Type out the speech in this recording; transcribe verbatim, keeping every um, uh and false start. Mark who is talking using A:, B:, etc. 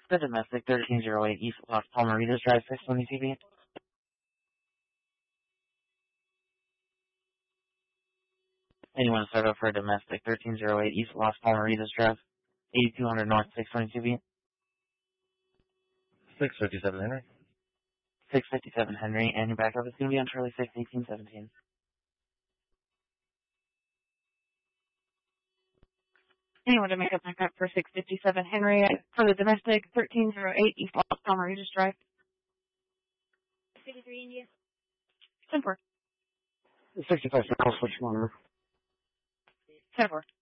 A: The domestic thirteen oh eight East Las Palmeritas Drive, six twenty T V. Anyone start up for a domestic thirteen oh eight East Las Palmeritas Drive, eighty-two hundred North, six twenty T V.
B: six fifty-seven Henry.
A: six fifty-seven Henry, and your backup is going to be on Charlie six, eighteen seventeen.
C: Anyone to make a backup for six fifty-seven Henry for the domestic thirteen oh eight East Las Palmeritas Drive.
D: fifty-three India.
C: ten four.
E: sixty-five South, switch monitor.
C: ten four.